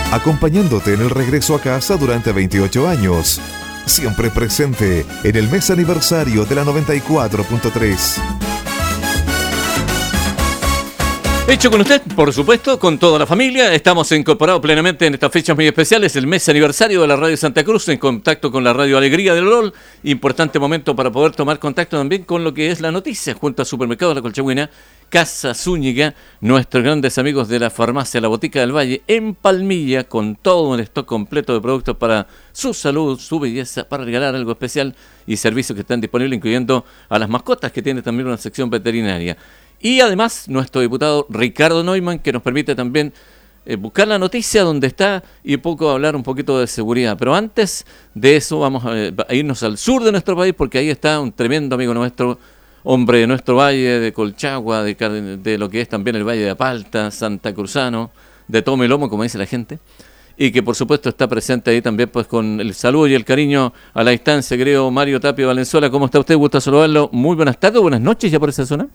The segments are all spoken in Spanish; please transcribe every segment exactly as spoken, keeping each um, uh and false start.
acompañándote en el regreso a casa durante veintiocho años. Siempre presente en el mes aniversario de la noventa y cuatro punto tres. Hecho con usted, por supuesto, con toda la familia. Estamos incorporados plenamente en estas fechas muy especiales, el mes aniversario de la Radio Santa Cruz, en contacto con la Radio Alegría del Olol. Importante momento para poder tomar contacto también con lo que es la noticia, junto a Supermercado La Colchagüina, Casa Zúñiga, nuestros grandes amigos de la farmacia La Botica del Valle, en Palmilla, con todo un stock completo de productos para su salud, su belleza, para regalar algo especial y servicios que están disponibles, incluyendo a las mascotas, que tiene también una sección veterinaria. Y además, nuestro diputado Ricardo Neumann, que nos permite también eh, buscar la noticia donde está y poco hablar un poquito de seguridad. Pero antes de eso, vamos a, a irnos al sur de nuestro país, porque ahí está un tremendo amigo nuestro, hombre de nuestro valle, de Colchagua, de, de lo que es también el Valle de Apalta, Santa Cruzano, de Tome Lomo, como dice la gente, y que por supuesto está presente ahí también pues con el saludo y el cariño a la distancia, creo, Mario Tapio Valenzuela. ¿Cómo está usted? Gusto saludarlo. Muy buenas tardes, buenas noches ya por esa zona.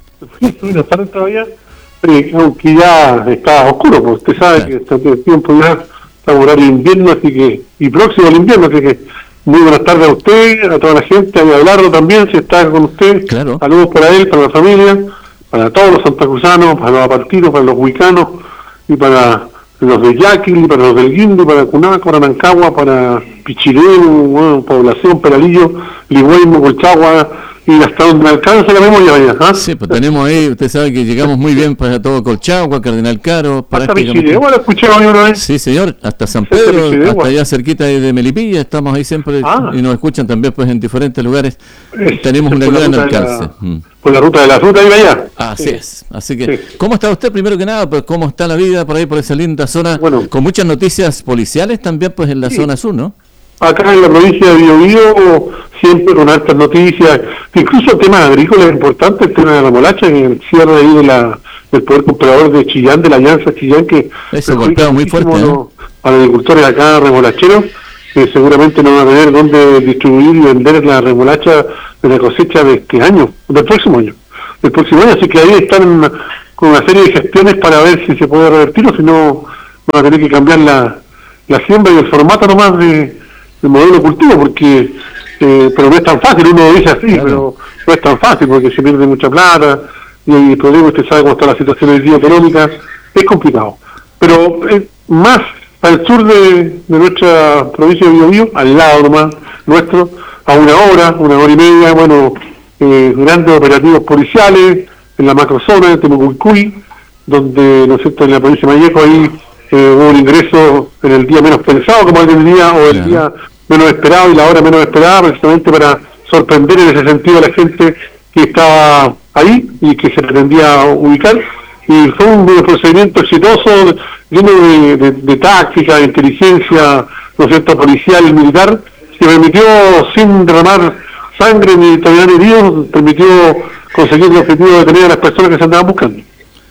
Buenas tardes todavía, eh, aunque ya está oscuro, pues usted sabe, claro, que está el tiempo ya está horario de invierno, así que, y próximo al invierno, así que muy buenas tardes a usted, a toda la gente, a Abelardo también, si está con usted, claro. Saludos para él, para la familia, para todos los santacruzanos, para los apartidos, para los huicanos, y para los de Yaquil, para los del Guindy, para Cunaco, para Nancagua, para Pichilemu, bueno, Población, Peralillo, Ligüeymo, Colchagua, y hasta donde alcanza la memoria vaya. ¿Ah? Sí, pues tenemos ahí, usted sabe que llegamos muy bien para todo Colchagua, Cardenal Caro. Hasta Pichilemu, lo escuché hoy una vez. Sí, señor, hasta San Pedro, hasta, hasta allá cerquita de Melipilla, estamos ahí siempre, ah, y nos escuchan también pues en diferentes lugares. Es, tenemos un gran alcance. La, mm. Por la ruta de la fruta y allá. Así sí. es, así que, sí. ¿Cómo está usted primero que nada? Pues cómo está la vida por ahí, por esa linda zona, bueno, con muchas noticias policiales también pues en la sí. zona sur, ¿no? Acá en la provincia de Biobío, siempre con altas noticias, incluso temas agrícolas importantes, el tema de la remolacha, en el cierre ahí de la, del poder comprador de Chillán, de la Alianza Chillán, que eso golpeado muy fuerte, ¿eh? Los, a los agricultores acá remolacheros, que seguramente no van a tener dónde distribuir y vender la remolacha de la cosecha de este año, del próximo año, del próximo año, así que ahí están con una serie de gestiones para ver si se puede revertir o si no van a tener que cambiar la, la siembra y el formato nomás de el modelo de cultivo, porque eh, pero no es tan fácil, uno dice así, claro, pero no es tan fácil porque se pierde mucha plata y el problema, usted sabe cómo está la situación hoy día económica, es complicado. Pero eh, más al sur de, de nuestra provincia de Biobío, al lado nomás nuestro, a una hora, una hora y media, bueno, eh, grandes operativos policiales en la macrozona de Temucuicui, donde, ¿no es cierto?, en la provincia de Malleco, ahí eh, hubo un ingreso en el día menos pensado, como aquel día, o el yeah. día menos esperado y la hora menos esperada, precisamente para sorprender en ese sentido a la gente que estaba ahí y que se pretendía ubicar. Y fue un procedimiento exitoso, lleno de, de, de táctica, de inteligencia, ¿no es cierto?, policial y militar, que permitió, sin derramar sangre ni terminar heridos, permitió conseguir el objetivo de detener a las personas que se andaban buscando.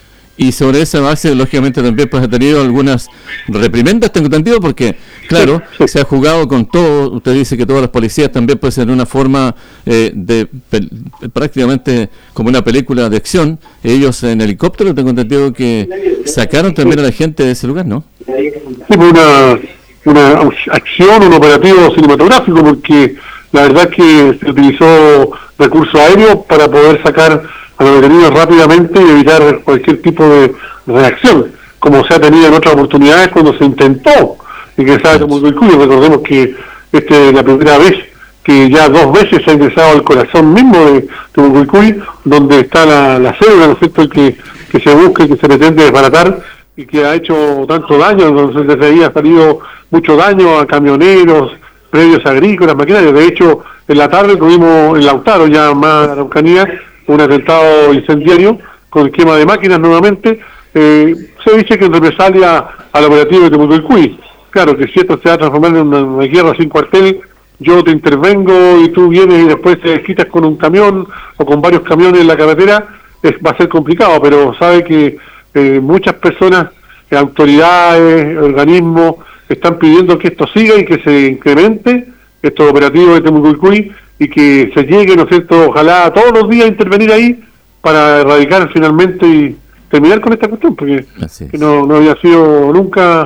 Y sobre esa base, lógicamente, también pues ha tenido algunas reprimendas, tengo entendido, porque, claro, sí, sí. se ha jugado con todo. Usted dice que todas las policías también, pues, en una forma eh, de pe- prácticamente como una película de acción. Ellos en helicóptero, tengo entendido que sacaron también a la gente de ese lugar, ¿no? Sí, fue una, una acción, un operativo cinematográfico, porque la verdad es que se utilizó recursos aéreos para poder sacar a los detenidos rápidamente y evitar cualquier tipo de reacción, como se ha tenido en otras oportunidades cuando se intentó ingresar a Temucuicui. Recordemos que esta es la primera vez que ya dos veces se ha ingresado al corazón mismo de Temucuicui, donde está la, la célula, ¿no es cierto?, que, que se busca y que se pretende desbaratar y que ha hecho tanto daño. Entonces desde ahí ha salido mucho daño a camioneros, predios agrícolas, maquinarias. De hecho, en la tarde tuvimos en Lautaro, ya más Araucanía, un atentado incendiario con quema de máquinas nuevamente. Eh, se dice que en represalia al operativo de Temucuicui. Claro que si esto se va a transformar en una, una guerra sin cuartel, yo te intervengo y tú vienes y después te desquitas con un camión o con varios camiones en la carretera, es, va a ser complicado, pero sabe que eh, muchas personas, eh, autoridades, organismos, están pidiendo que esto siga y que se incremente estos operativos de Temucuicui y que se llegue, ¿no es cierto?, ojalá todos los días a intervenir ahí para erradicar finalmente y terminar con esta cuestión, porque que no, no había sido nunca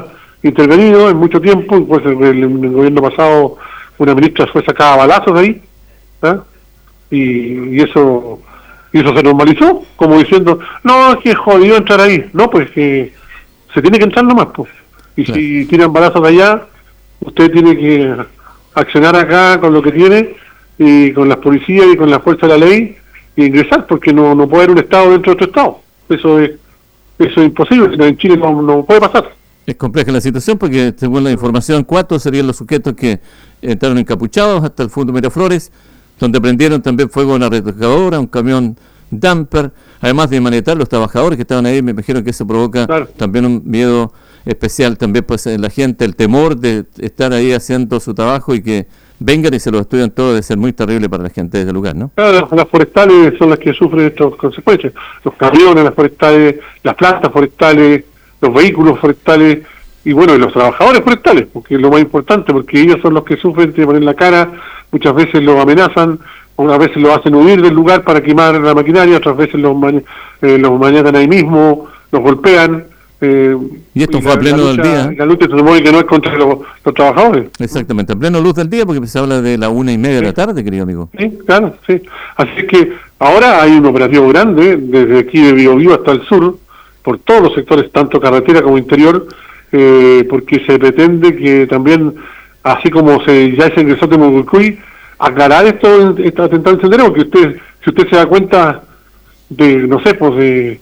intervenido en mucho tiempo, y pues el, el, el gobierno pasado una ministra fue sacada a balazos de ahí, ¿eh? y, y eso y eso se normalizó, como diciendo, no, es que es jodido entrar ahí. No, pues que se tiene que entrar nomás, pues. Y claro, si tiran balazos de allá, usted tiene que accionar acá con lo que tiene, y con las policías y con la fuerza de la ley, e ingresar, porque no, no puede haber un Estado dentro de otro Estado. Eso es, eso es imposible, en Chile no, no puede pasar. Es compleja la situación porque, según la información, cuatro serían los sujetos que entraron encapuchados hasta el fondo Miraflores, donde prendieron también fuego a una retroexcavadora, un camión dumper, además de manetar los trabajadores que estaban ahí. Me imagino que eso provoca claro, también un miedo especial también pues en la gente, el temor de estar ahí haciendo su trabajo y que vengan y se lo estudian todo, debe ser muy terrible para la gente de ese lugar, ¿no? Claro, las, las forestales son las que sufren estas consecuencias, los camiones, las forestales, las plantas forestales, los vehículos forestales, y bueno, y los trabajadores forestales, porque es lo más importante, porque ellos son los que sufren, te ponen la cara, muchas veces los amenazan, unas veces los hacen huir del lugar para quemar la maquinaria, otras veces los, ma eh, los maniatan ahí mismo, los golpean. Eh, y esto y fue la, a pleno la lucha, del día. La lucha se supone que no es contra los, los trabajadores. Exactamente, a pleno luz del día, porque se habla de la una y media sí, de la tarde, querido amigo. Sí, claro, sí. Así que ahora hay un operativo grande, desde aquí de Biobío hasta el sur, por todos los sectores, tanto carretera como interior, eh, porque se pretende que también, así como se ya se ingresó de Temucuicui, aclarar esto, este atentado incendiario, porque usted, si usted se da cuenta de, no sé, pues de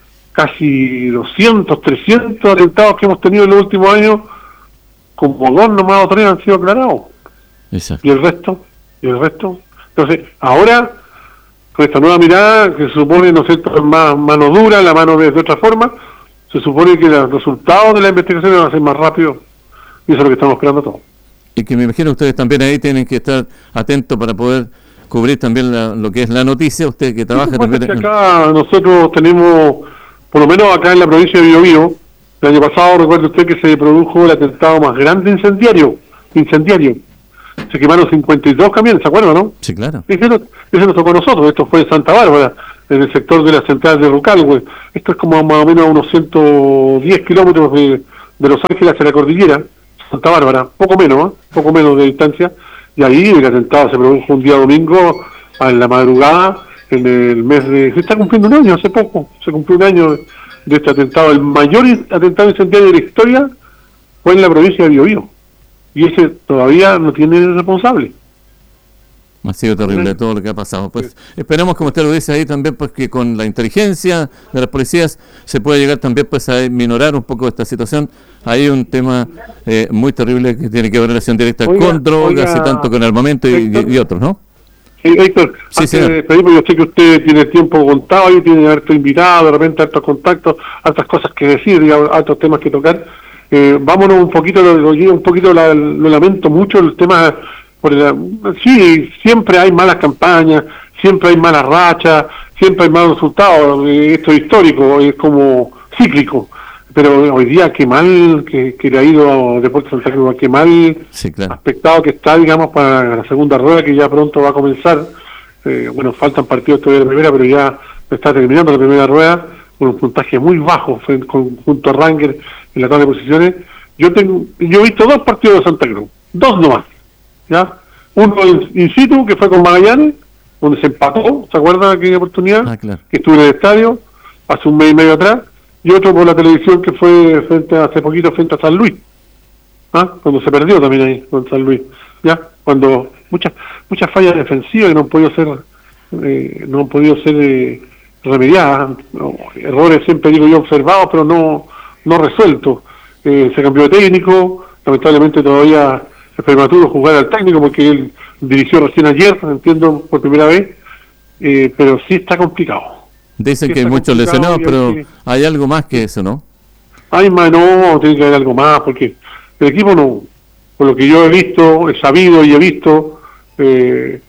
casi doscientos, trescientos atentados que hemos tenido en los últimos años, como dos nomás o tres han sido aclarados. Exacto. Y el resto, y el resto. Entonces, ahora, con esta nueva mirada, que se supone, ¿no es cierto?, más mano dura, la mano de, de otra forma, se supone que los resultados de la investigación van a ser más rápidos, y eso es lo que estamos esperando todos. Y que me imagino ustedes también ahí tienen que estar atentos para poder cubrir también la, lo que es la noticia, usted que trabaja sí, también. Es que acá nosotros tenemos, por lo menos acá en la provincia de Biobío, el año pasado, recuerde usted que se produjo el atentado más grande incendiario, incendiario. Se quemaron cincuenta y dos camiones, ¿se acuerdan, no? Sí, claro. Ese nos, ese nos tocó a nosotros, esto fue en Santa Bárbara, en el sector de la central de Rucalhue. Esto es como más o menos a unos ciento diez kilómetros de, de Los Ángeles hacia la cordillera, Santa Bárbara, poco menos, ¿eh? poco menos de distancia, y ahí el atentado se produjo un día domingo, a la madrugada, en el mes de... Se está cumpliendo un año, hace poco, se cumplió un año de, de este atentado. El mayor atentado incendiario de la historia fue en la provincia de Biobío, y ese todavía no tiene responsable. Ha sido terrible todo lo que ha pasado. Pues sí, esperemos, como usted lo dice ahí también, pues que con la inteligencia de las policías se pueda llegar también pues a minorar un poco esta situación. Hay un tema eh, muy terrible que tiene que ver relación directa oiga, con drogas oiga, y tanto con armamento y, y, y otros, ¿no? Sí, Héctor, sí, antes de despedirme, yo sé que usted tiene tiempo contado y tiene harto invitado, de repente hartos contactos, hartas cosas que decir, y hartos temas que tocar. Eh, vámonos un poquito, lo, un poquito la, lo lamento mucho, el tema... Por la, sí, siempre hay malas campañas, siempre hay malas rachas, siempre hay malos resultados, esto es histórico, es como cíclico, pero hoy día qué mal que, que le ha ido a Deportes Santa Cruz, qué mal sí, claro, aspectado que está, digamos, para la segunda rueda que ya pronto va a comenzar. Eh, bueno, faltan partidos todavía de la primera, pero ya está terminando la primera rueda con un puntaje muy bajo con, junto a Ranger en la tabla de posiciones. Yo tengo, yo he visto dos partidos de Santa Cruz, dos nomás. ¿Ya? Uno in situ, que fue con Magallanes, donde se empató, ¿se acuerda de aquella oportunidad? Ah, claro. Que estuve en el estadio, hace un mes y medio atrás, y otro por la televisión que fue frente a, hace poquito frente a San Luis, ¿ah? Cuando se perdió también ahí, con San Luis, ¿ya? Cuando muchas muchas fallas defensivas que no han podido ser, eh, no han podido ser eh, remediadas, no, errores siempre digo yo observados, pero no, no resueltos. Eh, se cambió de técnico, lamentablemente todavía es prematuro jugar al técnico porque él dirigió recién ayer, entiendo, por primera vez, eh, pero sí está complicado. Dicen sí que hay muchos lesionados, pero que... hay algo más que eso, ¿no? Hay más, no, tiene que haber algo más, porque el equipo no, por lo que yo he visto, he sabido y he visto, eh,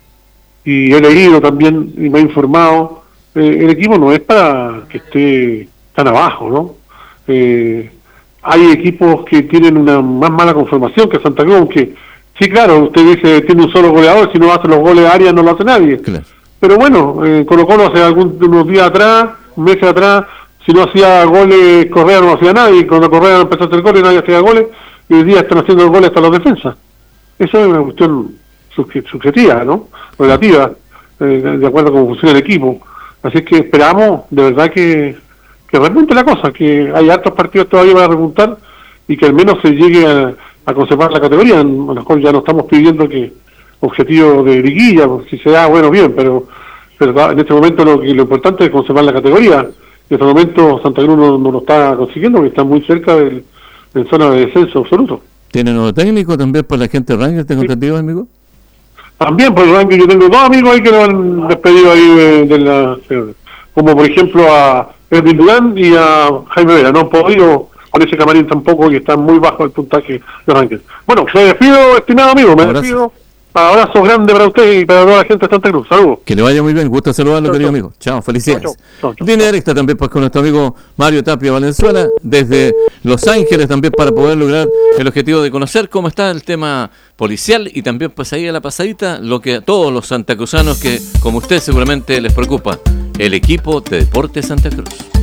y he leído también y me he informado, eh, el equipo no es para que esté tan abajo, ¿no? Eh, hay equipos que tienen una más mala conformación que Santa Cruz, que sí, claro, usted dice tiene un solo goleador, si no hace los goles de área no lo hace nadie. Claro. Pero bueno, eh, Colo Colo hace algún, unos días atrás, meses atrás, si no hacía goles Correa no hacía nada, y cuando Correa empezó a hacer goles nadie hacía goles, y hoy día están haciendo goles hasta los defensas. Eso es una cuestión subjetiva, ¿no? Relativa, eh, de acuerdo a cómo funciona el equipo. Así que esperamos, de verdad, que, que repunte la cosa, que hay hartos partidos todavía para repuntar y que al menos se llegue a, a conservar la categoría. A lo mejor ya no estamos pidiendo que objetivo de liguilla, si se da, bueno, bien, pero, pero en este momento lo, lo importante es conservar la categoría. En este momento Santa Cruz no, no lo está consiguiendo, porque está muy cerca del, de zona de descenso absoluto. ¿Tiene nuevo técnico también para la gente de Rangers, tengo Sí. entendido, amigo? También, por el que yo tengo dos amigos ahí que lo han despedido ahí de, de la... Como por ejemplo a Edwin Durán y a Jaime Vera. No han podido con ese camarín tampoco, y está muy bajo el puntaje de Rangers. Bueno, me despido, estimado amigo, me Abrazo. despido. Abrazo grande para usted y para toda la gente de Santa Cruz. Saludos. Que le vaya muy bien, gusto saludarlo, Chau, querido chau. amigo. Chao, felicidades. Chau, chau, chau, Línea chau. directa también pues con nuestro amigo Mario Tapia Valenzuela, desde Los Ángeles también, para poder lograr el objetivo de conocer cómo está el tema policial, y también pues ahí a la pasadita lo que a todos los santacruzanos, que como usted seguramente les preocupa, el equipo de Deportes Santa Cruz.